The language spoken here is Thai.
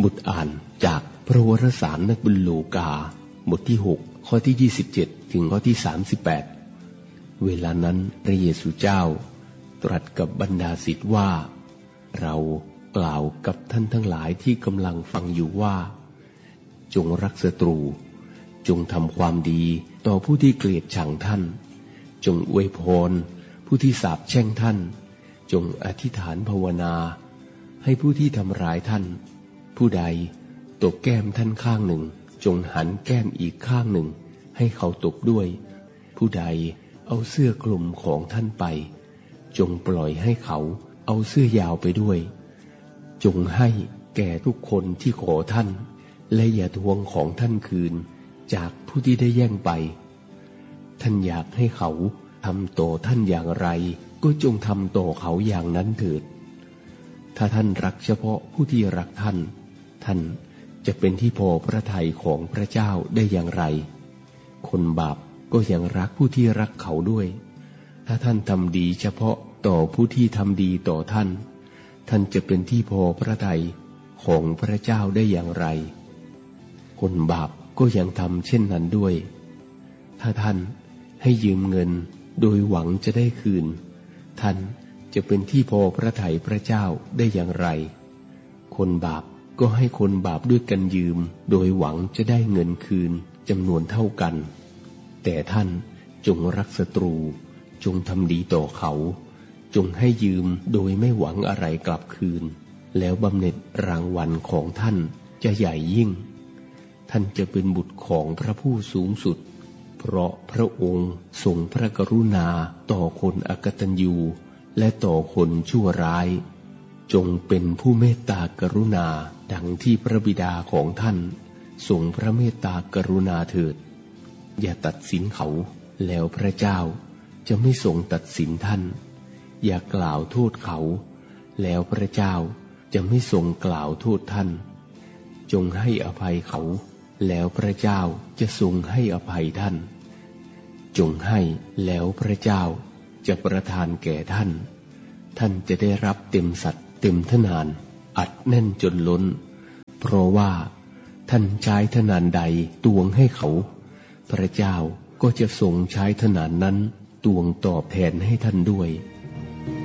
บทอ่านจากพระวรสารนักบุญลูกาบทที่6ข้อที่27ถึงข้อที่38เวลานั้นพระเยซูเจ้าตรัสกับบรรดาศิษย์ว่าเรากล่าวกับท่านทั้งหลายที่กำลังฟังอยู่ว่าจงรักศัตรูจงทำความดีต่อผู้ที่เกลียดชังท่านจงอวยพรผู้ที่สาปแช่งท่านจงอธิษฐานภาวนาให้ผู้ที่ทำร้ายท่านผู้ใดตบแก้มท่านข้างหนึ่งจงหันแก้มอีกข้างหนึ่งให้เขาตบด้วยผู้ใดเอาเสื้อกลุ่มของท่านไปจงปล่อยให้เขาเอาเสื้อยาวไปด้วยจงให้แก่ทุกคนที่ขอท่านและอย่าทวงของท่านคืนจากผู้ที่ได้แย่งไปท่านอยากให้เขาทำต่อท่านอย่างไรก็จงทำต่อเขาอย่างนั้นเถิดถ้าท่านรักเฉพาะผู้ที่รักท่านท่านจะเป็นที่พอพระทัยของพระเจ้าได้อย่างไรคนบาปก็ยังรักผู้ที่รักเขาด้วยถ้าท่านทำดีเฉพาะต่อผู้ที่ทำดีต่อท่านท่านจะเป็นที่พอพระทัยของพระเจ้าได้อย่างไรคนบาปก็ยังทำเช่นนั้นด้วยถ้าท่านให้ยืมเงินโดยหวังจะได้คืนท่านจะเป็นที่พอพระทัยพระเจ้าได้อย่างไรคนบาปก็ให้คนบาปด้วยกันยืมโดยหวังจะได้เงินคืนจำนวนเท่ากันแต่ท่านจงรักศัตรูจงทำดีต่อเขาจงให้ยืมโดยไม่หวังอะไรกลับคืนแล้วบำเหน็จรางวัลของท่านจะใหญ่ยิ่งท่านจะเป็นบุตรของพระผู้สูงสุดเพราะพระองค์ทรงพระกรุณาต่อคนอกตัญญูและต่อคนชั่วร้ายจงเป็นผู้เมตตากรุณาดังที่พระบิดาของท่านทรงพระเมตตากรุณาเถิดอย่าตัดสินเขาแล้วพระเจ้าจะไม่ทรงตัดสินท่านอย่ากล่าวโทษเขาแล้วพระเจ้าจะไม่ทรงกล่าวโทษท่านจงให้อภัยเขาแล้วพระเจ้าจะทรงให้อภัยท่านจงให้แล้วพระเจ้าจะประทานแก่ท่านท่านจะได้รับเต็มสัตย์เต็มทนานอัดแน่นจนล้นเพราะว่าท่านใช้ทนานใดตวงให้เขาพระเจ้าก็จะทรงใช้ทนานนั้นตวงตอบแทนให้ท่านด้วย